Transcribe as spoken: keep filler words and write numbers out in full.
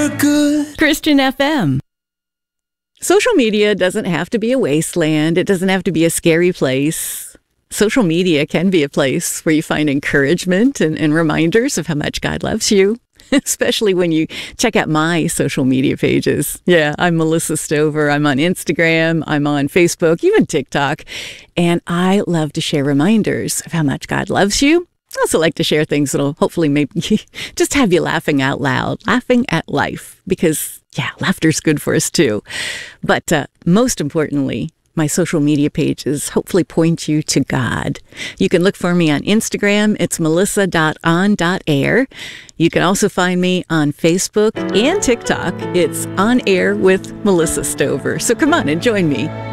for good. Christian F M. Social media doesn't have to be a wasteland. It doesn't have to be a scary place. Social media can be a place where you find encouragement and, and reminders of how much God loves you, especially when you check out my social media pages. Yeah, I'm Melissa Stover. I'm on Instagram. I'm on Facebook, even TikTok. And I love to share reminders of how much God loves you. I also like to share things that'll hopefully maybe just have you laughing out loud, laughing at life, because, yeah, laughter's good for us too. But uh, most importantly, my social media pages hopefully point you to God. You can look for me on Instagram. It's melissa dot on dot air. You can also find me on Facebook and TikTok. It's On Air with Melissa Stover. So come on and join me.